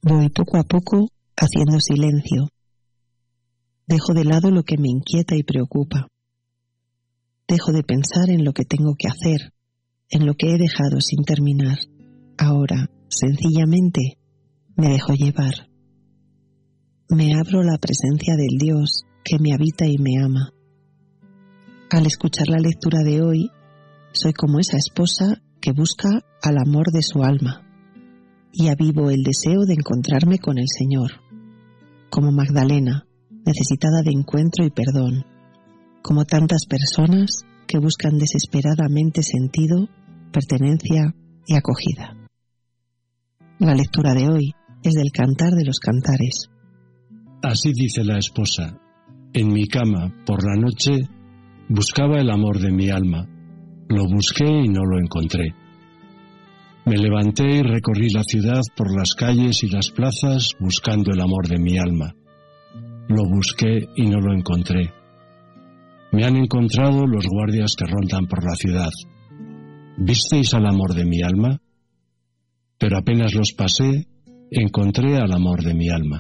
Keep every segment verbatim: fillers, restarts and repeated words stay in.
Voy poco a poco haciendo silencio. Dejo de lado lo que me inquieta y preocupa. Dejo de pensar en lo que tengo que hacer, en lo que he dejado sin terminar. Ahora, sencillamente, me dejo llevar. Me abro a la presencia del Dios que me habita y me ama. Al escuchar la lectura de hoy, soy como esa esposa que busca al amor de su alma y avivo el deseo de encontrarme con el Señor, como Magdalena, necesitada de encuentro y perdón, como tantas personas que buscan desesperadamente sentido, pertenencia y acogida. La lectura de hoy es del Cantar de los Cantares. Así dice la esposa: en mi cama, por la noche, buscaba el amor de mi alma. Lo busqué y no lo encontré. Me levanté y recorrí la ciudad por las calles y las plazas buscando el amor de mi alma. Lo busqué y no lo encontré. Me han encontrado los guardias que rondan por la ciudad. ¿Visteis al amor de mi alma? Pero apenas los pasé, encontré al amor de mi alma.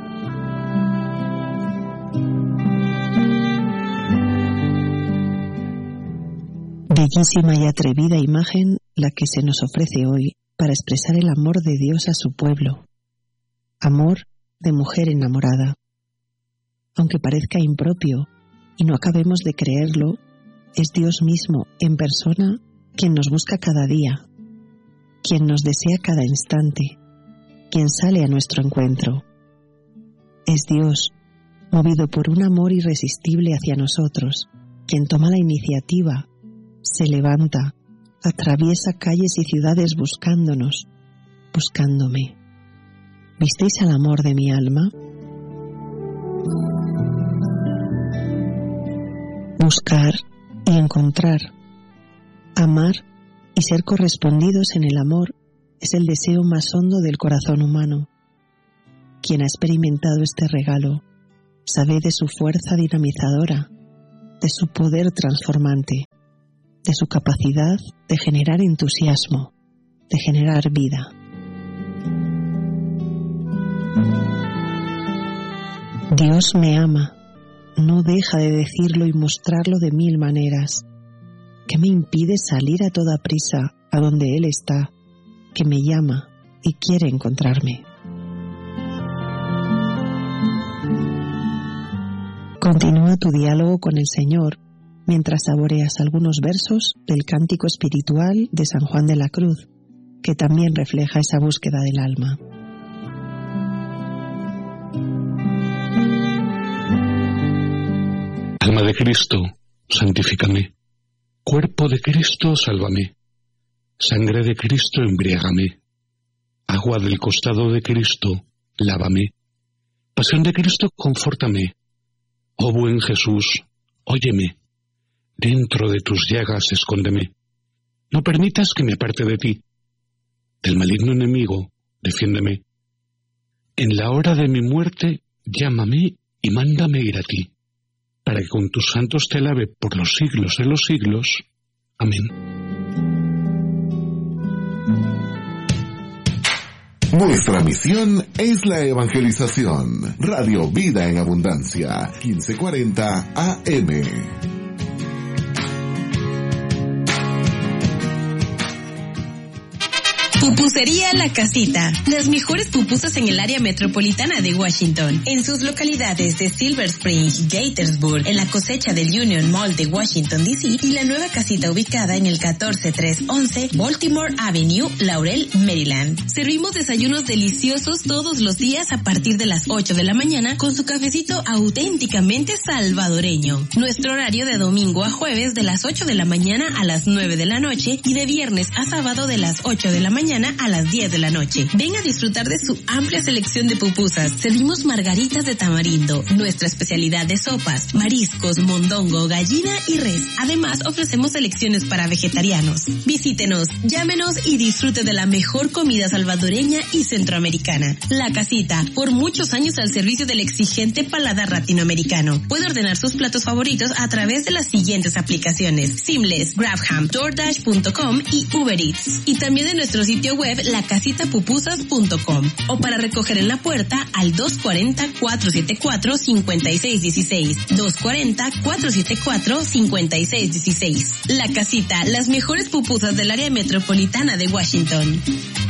Bellísima y atrevida imagen la que se nos ofrece hoy para expresar el amor de Dios a su pueblo. Amor de mujer enamorada. Aunque parezca impropio y no acabemos de creerlo, es Dios mismo en persona quien nos busca cada día, quien nos desea cada instante, quien sale a nuestro encuentro. Es Dios, movido por un amor irresistible hacia nosotros, quien toma la iniciativa, se levanta, atraviesa calles y ciudades buscándonos, buscándome. ¿Visteis al amor de mi alma? Buscar y encontrar, amar y ser correspondidos en el amor es el deseo más hondo del corazón humano. Quien ha experimentado este regalo sabe de su fuerza dinamizadora, de su poder transformante, de su capacidad de generar entusiasmo, de generar vida. Dios me ama, no deja de decirlo y mostrarlo de mil maneras. ¿Qué me impide salir a toda prisa a donde Él está, que me llama y quiere encontrarme? Continúa tu diálogo con el Señor mientras saboreas algunos versos del cántico espiritual de San Juan de la Cruz, que también refleja esa búsqueda del alma. Alma de Cristo, santifícame. Cuerpo de Cristo, sálvame. Sangre de Cristo, embriágame. Agua del costado de Cristo, lávame. Pasión de Cristo, confórtame. Oh buen Jesús, óyeme. Dentro de tus llagas escóndeme. No permitas que me aparte de ti. Del maligno enemigo, defiéndeme. En la hora de mi muerte, llámame y mándame ir a ti, para que con tus santos te alabe por los siglos de los siglos. Amén. Nuestra misión es la evangelización. Radio Vida en Abundancia, quince cuarenta A M. Pupusería La Casita. Las mejores pupusas en el área metropolitana de Washington. En sus localidades de Silver Spring, Gaithersburg, en la cosecha del Union Mall de Washington, D C y la nueva casita ubicada en el catorce trescientos once Baltimore Avenue, Laurel, Maryland. Servimos desayunos deliciosos todos los días a partir de las ocho de la mañana con su cafecito auténticamente salvadoreño. Nuestro horario de domingo a jueves de las ocho de la mañana a las nueve de la noche y de viernes a sábado de las ocho de la mañana a las diez de la noche. Ven a disfrutar de su amplia selección de pupusas. Servimos margaritas de tamarindo, nuestra especialidad de sopas, mariscos, mondongo, gallina y res. Además, ofrecemos selecciones para vegetarianos. Visítenos, llámenos y disfrute de la mejor comida salvadoreña y centroamericana. La Casita, por muchos años al servicio del exigente paladar latinoamericano. Puede ordenar sus platos favoritos a través de las siguientes aplicaciones: Seamless, Grabham, DoorDash punto com y Uber Eats. Y también de nuestro sitio sitio web la casita pupusas punto com o para recoger en la puerta al dos cuatro cero, cuatro siete cuatro, cinco seis uno seis, dos cuatro cero, cuatro siete cuatro, cinco seis uno seis. La Casita, las mejores pupusas del área metropolitana de Washington.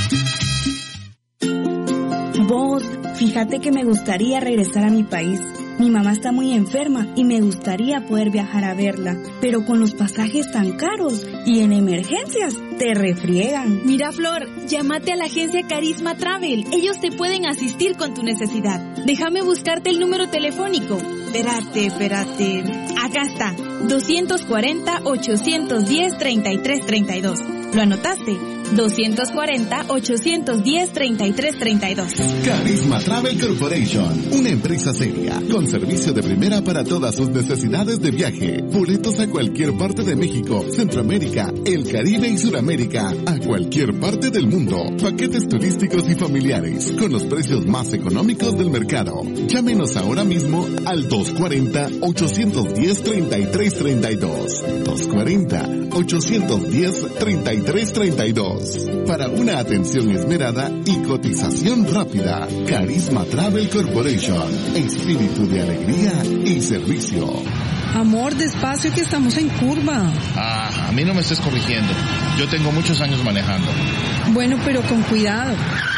Vos, fíjate que me gustaría regresar a mi país. Mi mamá está muy enferma y me gustaría poder viajar a verla, pero con los pasajes tan caros y en emergencias te refriegan. Mira, Flor, llámate a la agencia Carisma Travel. Ellos te pueden asistir con tu necesidad. Déjame buscarte el número telefónico. Espérate, espérate. Acá está. dos cuatro cero, ocho uno cero, tres tres tres dos. ¿Lo anotaste? dos cuatro cero, ocho uno cero, tres tres tres dos. Carisma Travel Corporation, una empresa seria, con servicio de primera para todas sus necesidades de viaje. Boletos a cualquier parte de México, Centroamérica, el Caribe y Suramérica, a cualquier parte del mundo. Paquetes turísticos y familiares, con los precios más económicos del mercado. Llámenos ahora mismo al dos cuatro cero, ocho uno cero, tres tres tres dos. dos cuatro cero, ocho uno cero, tres tres tres dos. Para una atención esmerada y cotización rápida. Carisma Travel Corporation. Espíritu de alegría y servicio. Amor, despacio que estamos en curva. Ah, a mí no me estés corrigiendo. Yo tengo muchos años manejando. Bueno, pero con cuidado.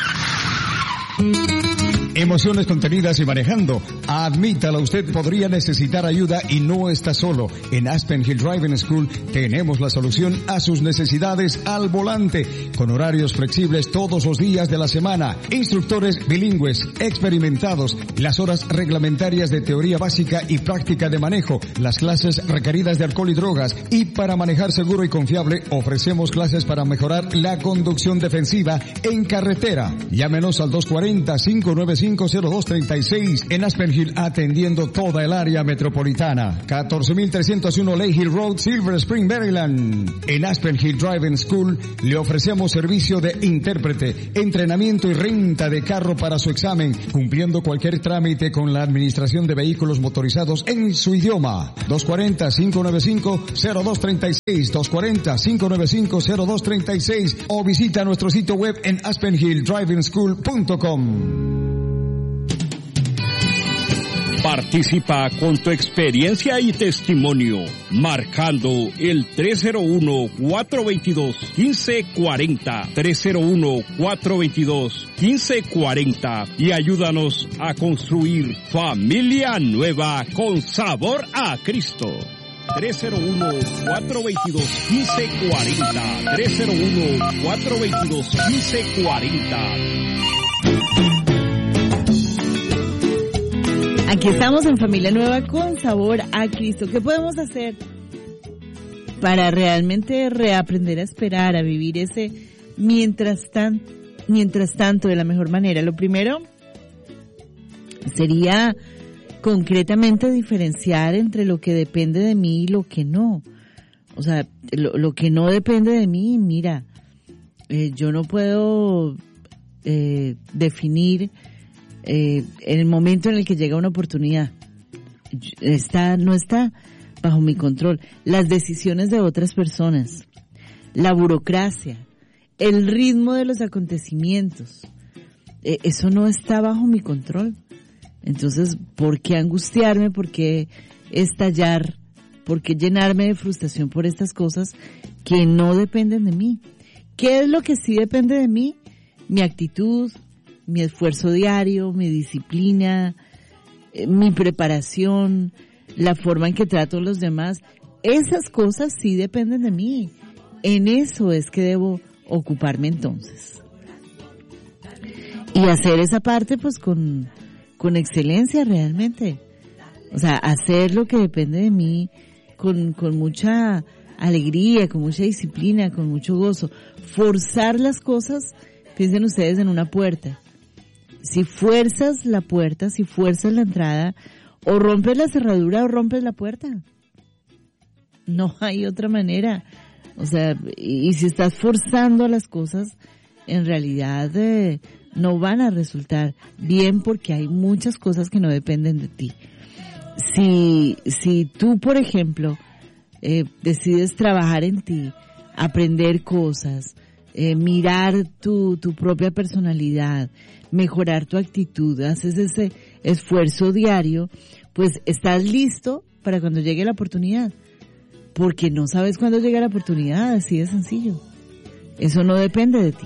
Emociones contenidas y manejando. Admítalo, usted podría necesitar ayuda y no está solo. En Aspen Hill Driving School tenemos la solución a sus necesidades al volante, con horarios flexibles todos los días de la semana, instructores bilingües, experimentados, las horas reglamentarias de teoría básica y práctica de manejo, las clases requeridas de alcohol y drogas, y para manejar seguro y confiable ofrecemos clases para mejorar la conducción defensiva en carretera. Llámenos al dos cuatro cero, cinco nueve cinco, cero dos tres seis en Aspen Hill, atendiendo toda el área metropolitana. catorce mil trescientos uno Lake Hill Road, Silver Spring, Maryland. En Aspen Hill Driving School le ofrecemos servicio de intérprete, entrenamiento y renta de carro para su examen, cumpliendo cualquier trámite con la administración de vehículos motorizados en su idioma. dos cuatro cero, cinco nueve cinco, cero dos tres seis, dos cuatro cero, cinco nueve cinco, cero dos tres seis o visita nuestro sitio web en aspen hill driving school punto com. Participa con tu experiencia y testimonio marcando el tres cero uno, cuatro dos dos, uno cinco cuatro cero, tres cero uno, cuatro dos dos, uno cinco cuatro cero y ayúdanos a construir familia nueva con sabor a Cristo. tres cero uno, cuatro dos dos, uno cinco cuatro cero, tres cero uno, cuatro dos dos, uno cinco cuatro cero. Aquí estamos en Familia Nueva con sabor a Cristo. ¿Qué podemos hacer para realmente reaprender a esperar, a vivir ese mientras tan, mientras tanto de la mejor manera? Lo primero sería concretamente diferenciar entre lo que depende de mí y lo que no. O sea, lo, lo que no depende de mí, mira, eh, yo no puedo eh, definir Eh, en el momento en el que llega una oportunidad, está, no está bajo mi control. Las decisiones de otras personas, la burocracia, el ritmo de los acontecimientos, eh, eso no está bajo mi control. Entonces, ¿por qué angustiarme? ¿Por qué estallar? ¿Por qué llenarme de frustración por estas cosas que no dependen de mí? ¿Qué es lo que sí depende de mí? Mi actitud, mi esfuerzo diario, mi disciplina, eh, mi preparación, la forma en que trato a los demás. Esas cosas sí dependen de mí. En eso es que debo ocuparme entonces. Y hacer esa parte pues con, con excelencia realmente. O sea, hacer lo que depende de mí con, con mucha alegría, con mucha disciplina, con mucho gozo. Forzar las cosas, piensen ustedes en una puerta. Si fuerzas la puerta, si fuerzas la entrada, o rompes la cerradura o rompes la puerta. No hay otra manera. O sea, y, y si estás forzando las cosas, en realidad eh, no van a resultar bien porque hay muchas cosas que no dependen de ti. Si, si tú, por ejemplo, eh, decides trabajar en ti, aprender cosas, eh, mirar tu, tu propia personalidad, mejorar tu actitud, haces ese esfuerzo diario, pues estás listo para cuando llegue la oportunidad. Porque no sabes cuándo llega la oportunidad, así de sencillo. Eso no depende de ti.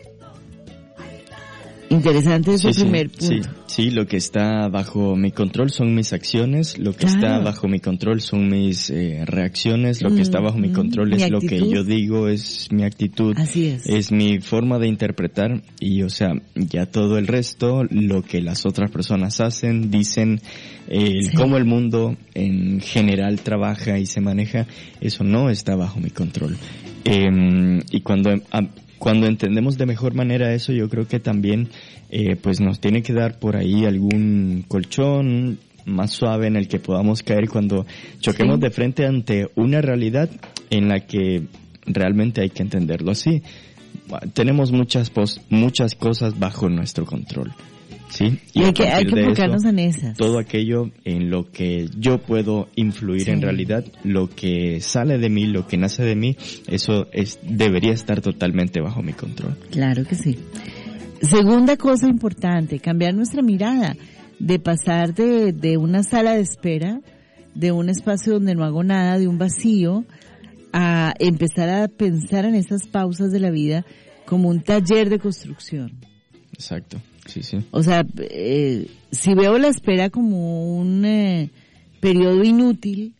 Interesante ese sí, primer sí, punto. Sí, sí, lo que está bajo mi control son mis acciones, lo que Claro. está bajo mi control son mis eh, reacciones, lo que Mm, está bajo mi control mi es lo que actitud. yo digo, es mi actitud, Así es. es mi forma de interpretar y, o sea, ya todo el resto, lo que las otras personas hacen, dicen, eh, Sí. cómo el mundo en general trabaja y se maneja, eso no está bajo mi control. Eh, y cuando... a- Cuando entendemos de mejor manera eso, yo creo que también eh, pues nos tiene que dar por ahí algún colchón más suave en el que podamos caer cuando choquemos Sí. de frente ante una realidad en la que realmente hay que entenderlo así. Tenemos muchas pos- muchas cosas bajo nuestro control, ¿sí? Y hay a que, hay partir que de enfocarnos eso, en esas. todo aquello en lo que yo puedo influir Sí. en realidad, lo que sale de mí, lo que nace de mí, eso es debería estar totalmente bajo mi control. Claro que sí. Segunda cosa importante, cambiar nuestra mirada, de pasar de, de una sala de espera, de un espacio donde no hago nada, de un vacío, a empezar a pensar en esas pausas de la vida como un taller de construcción. Exacto, sí, sí. O sea, eh, si veo la espera como un eh, periodo inútil,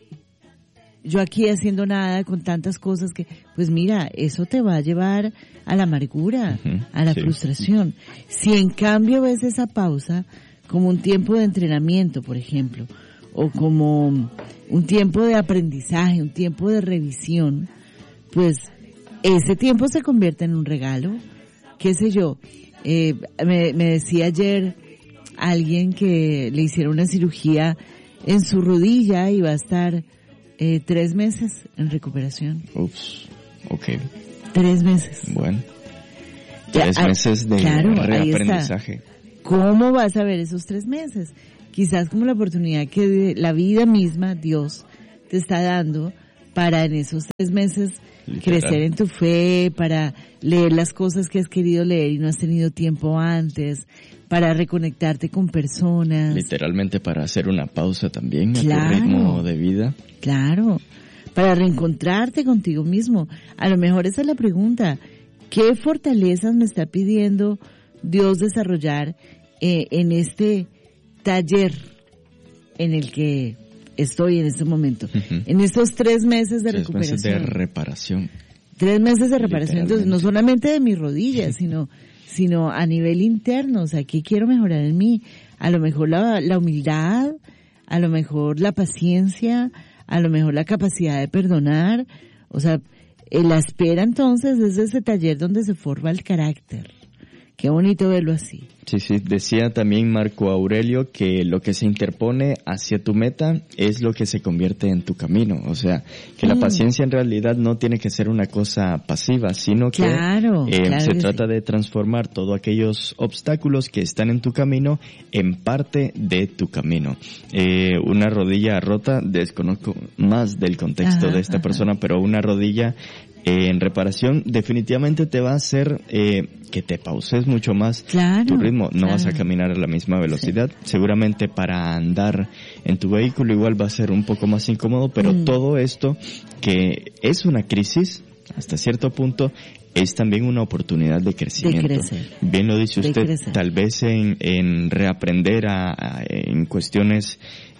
yo aquí haciendo nada con tantas cosas que, pues mira, eso te va a llevar a la amargura, Ujú, a la sí. frustración. Si en cambio ves esa pausa como un tiempo de entrenamiento, por ejemplo, o como un tiempo de aprendizaje, un tiempo de revisión, pues ese tiempo se convierte en un regalo. Qué sé yo, eh, me, me decía ayer alguien que le hicieron una cirugía en su rodilla y va a estar eh, tres meses en recuperación. Ups, okay. Tres meses. Bueno, Ya, tres ah, meses de claro, ahí está. reaprendizaje. ¿Cómo vas a ver esos tres meses? Quizás como la oportunidad que la vida misma, Dios, te está dando para en esos tres meses Literal. crecer en tu fe, para leer las cosas que has querido leer y no has tenido tiempo antes, para reconectarte con personas. Literalmente para hacer una pausa también Claro. a tu ritmo de vida. Claro, para reencontrarte contigo mismo. A lo mejor esa es la pregunta. ¿Qué fortalezas me está pidiendo Dios desarrollar eh, en este taller en el que estoy en este momento? Ujú. En estos tres meses de Tres recuperación. meses de reparación. Tres meses de reparación, entonces, no Literalmente. solamente de mis rodillas, sino sino a nivel interno. O sea, ¿qué quiero mejorar en mí? A lo mejor la, la humildad, a lo mejor la paciencia, a lo mejor la capacidad de perdonar. O sea, eh, la espera entonces es ese taller donde se forma el carácter. Qué bonito verlo así. Sí, sí, decía también Marco Aurelio que lo que se interpone hacia tu meta es lo que se convierte en tu camino. O sea, que la Mm. paciencia en realidad no tiene que ser una cosa pasiva, sino que Claro, eh, claro se que trata de transformar todos aquellos obstáculos que están en tu camino en parte de tu camino. Eh, una rodilla rota, desconozco más del contexto Ajá, de esta ajá. persona, pero una rodilla eh, en reparación definitivamente te va a hacer eh, que te pauses mucho más Claro, tu ritmo, no claro. vas a caminar a la misma velocidad, seguramente para andar en tu vehículo igual va a ser un poco más incómodo, pero Mm. todo esto que es una crisis hasta cierto punto es también una oportunidad de crecimiento. De crecer. Bien lo dice De usted, crecer. tal vez en, en reaprender a, a- en cuestiones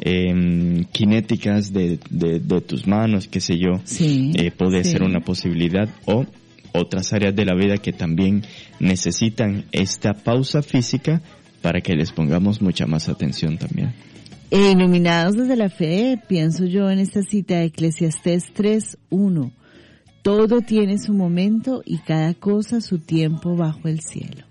em, cinéticas de, de, de tus manos, qué sé yo, Sí, eh, puede sí. ser una posibilidad, o otras áreas de la vida que también necesitan esta pausa física para que les pongamos mucha más atención también. E iluminados desde la fe, pienso yo en esta cita de Eclesiastés tres uno. Todo tiene su momento y cada cosa su tiempo bajo el cielo.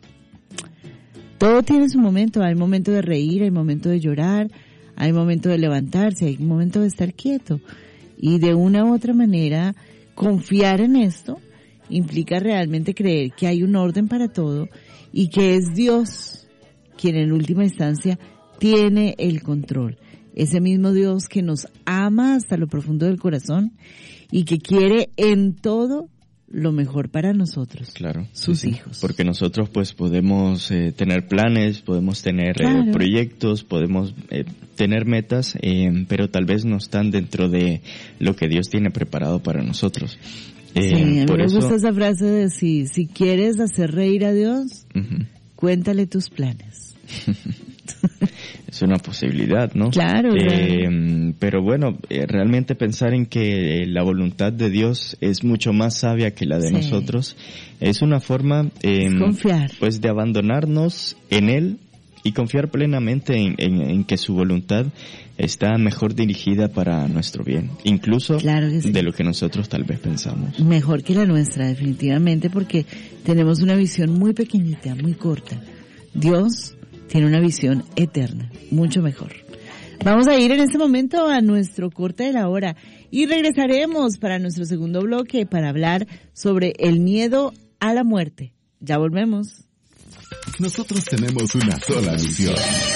Todo tiene su momento. Hay momento de reír, hay momento de llorar, hay momento de levantarse, hay momento de estar quieto. Y de una u otra manera, confiar en esto implica realmente creer que hay un orden para todo y que es Dios quien en última instancia tiene el control. Ese mismo Dios que nos ama hasta lo profundo del corazón y que quiere en todo lo mejor para nosotros, claro, sus sí, sí. hijos. Porque nosotros pues podemos eh, tener planes, podemos tener Claro. eh, proyectos, podemos eh, tener metas, eh, pero tal vez no están dentro de lo que Dios tiene preparado para nosotros. Eh, sí, a mí por me eso, gusta esa frase de si, si quieres hacer reír a Dios, uh-huh. cuéntale tus planes. Es una posibilidad, ¿no? Claro. Eh, pero bueno, eh, realmente pensar en que eh, la voluntad de Dios es mucho más sabia que la de Sí. nosotros es una forma, eh, Es confiar. pues, de abandonarnos en Él y confiar plenamente en, en, en que su voluntad está mejor dirigida para nuestro bien, incluso Claro que sí. de lo que nosotros tal vez pensamos. Mejor que la nuestra, definitivamente, porque tenemos una visión muy pequeñita, muy corta. Dios tiene una visión eterna, mucho mejor. Vamos a ir en este momento a nuestro corte de la hora y regresaremos para nuestro segundo bloque para hablar sobre el miedo a la muerte. Ya volvemos. Nosotros tenemos una sola misión: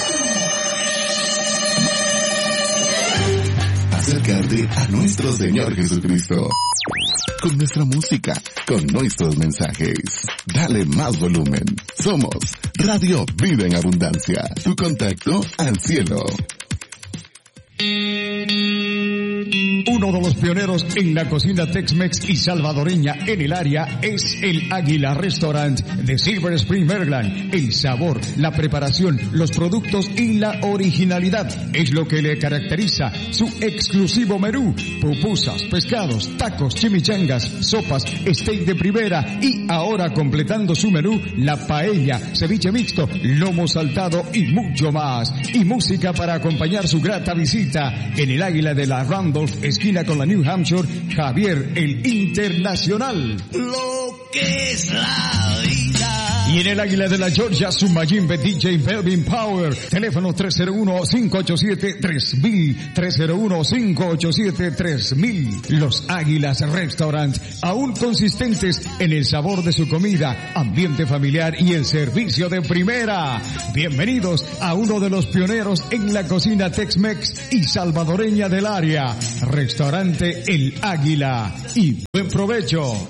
acercarte a nuestro Señor Jesucristo. Con nuestra música, con nuestros mensajes. Dale más volumen. Somos Radio Vida en Abundancia. Tu contacto al cielo. Uno de los pioneros en la cocina Tex-Mex y salvadoreña en el área es el Águila Restaurant de Silver Spring, Maryland. El sabor, la preparación, los productos y la originalidad es lo que le caracteriza su exclusivo menú. Pupusas, pescados, tacos, chimichangas, sopas, steak de primera y ahora completando su menú, la paella, ceviche mixto, lomo saltado y mucho más. Y música para acompañar su grata visita en el Águila de la Randolph, esquina con la New Hampshire, Javier el Internacional. Lo que es la vida. Y en el Águila de la Georgia, su Mayimbe D J Melvin Power. Teléfono tres cero uno, cinco ocho siete, tres mil, tres cero uno, cinco ocho siete, tres mil. Los Águilas Restaurant, aún consistentes en el sabor de su comida, ambiente familiar y el servicio de primera. Bienvenidos a uno de los pioneros en la cocina Tex-Mex y salvadoreña del área. Restaurante El Águila. Y buen provecho.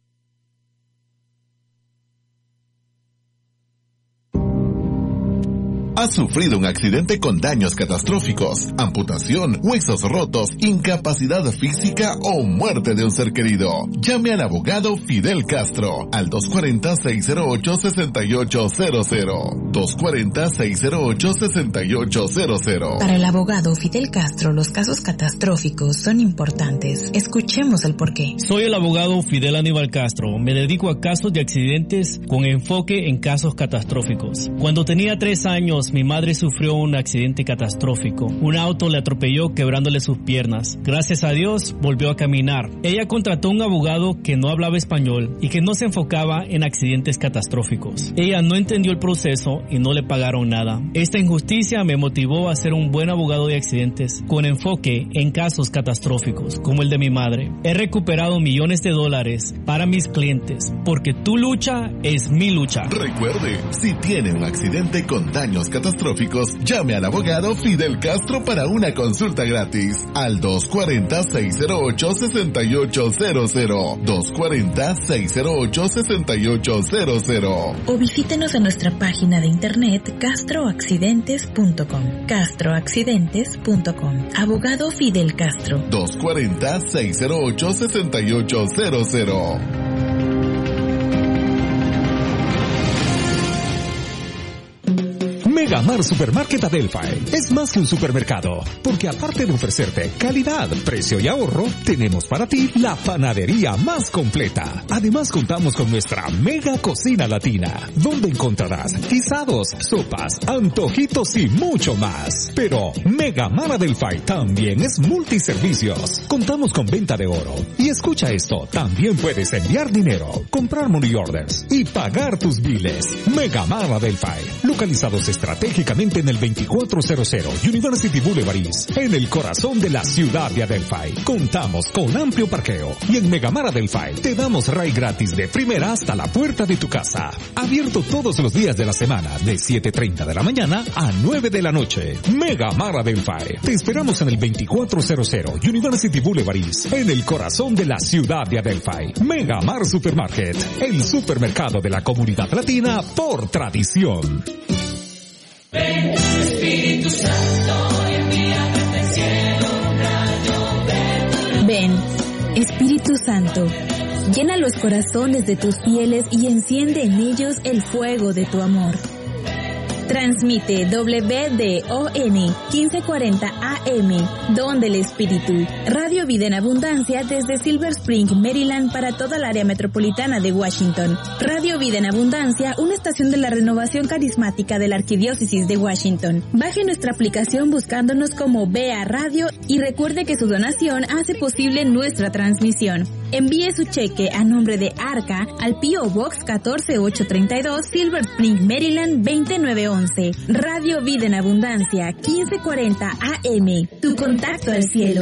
¿Has sufrido un accidente con daños catastróficos, amputación, huesos rotos, incapacidad física o muerte de un ser querido? Llame al abogado Fidel Castro al dos cuatro cero, seis cero ocho, seis ocho cero cero. dos cuatro cero, seis cero ocho, seis ocho cero cero. Para el abogado Fidel Castro, los casos catastróficos son importantes. Escuchemos el porqué. Soy el abogado Fidel Aníbal Castro. Me dedico a casos de accidentes con enfoque en casos catastróficos. Cuando tenía tres años, mi madre sufrió un accidente catastrófico. Un auto le atropelló quebrándole sus piernas. Gracias a Dios, volvió a caminar. Ella contrató un abogado que no hablaba español y que no se enfocaba en accidentes catastróficos. Ella no entendió el proceso y no le pagaron nada. Esta injusticia me motivó a ser un buen abogado de accidentes con enfoque en casos catastróficos, como el de mi madre. He recuperado millones de dólares para mis clientes, porque tu lucha es mi lucha. Recuerde, si tiene un accidente con daños catastróficos, llame al abogado Fidel Castro para una consulta gratis al dos cuatro cero, seis cero ocho, seis ocho cero cero. dos cuatro cero, seis cero ocho, seis ocho cero cero. O visítenos en nuestra página de internet castroaccidentes punto com. castroaccidentes punto com. Abogado Fidel Castro. dos cuatro cero, seis cero ocho, seis ocho cero cero. Megamar Supermarket Adelphi es más que un supermercado, porque aparte de ofrecerte calidad, precio y ahorro, tenemos para ti la panadería más completa. Además contamos con nuestra mega cocina latina, donde encontrarás guisados, sopas, antojitos y mucho más. Pero Megamar Adelphi también es multiservicios. Contamos con venta de oro. Y escucha esto, también puedes enviar dinero, comprar money orders y pagar tus biles. Megamar Adelphi, localizados estratégicamente estratégicamente en el veinticuatrocientos University Boulevard East, en el corazón de la ciudad de Adelphi. Contamos con amplio parqueo y en Megamar Adelphi te damos ride gratis de primera hasta la puerta de tu casa. Abierto todos los días de la semana de siete y media de la mañana a nueve de la noche. Megamar Adelphi. Te esperamos en el veinticuatrocientos University Boulevard East, en el corazón de la ciudad de Adelphi. Megamar Supermarket, el supermercado de la comunidad latina por tradición. Ven, Espíritu Santo, envíame del cielo un rayo verde. Ven, Espíritu Santo, llena los corazones de tus fieles y enciende en ellos el fuego de tu amor. Transmite W D O N quince cuarenta A M, Don del Espíritu, Radio Vida en Abundancia desde Silver Spring, Maryland para toda el área metropolitana de Washington. Radio Vida en Abundancia, una estación de la renovación carismática de la Arquidiócesis de Washington. Baje nuestra aplicación buscándonos como B A Radio y recuerde que su donación hace posible nuestra transmisión. Envíe su cheque a nombre de Arca al P O Box catorce mil ochocientos treinta y dos, Silver Spring, Maryland veintinueve once. Radio Vida en Abundancia, quince cuarenta A M. Tu contacto al cielo.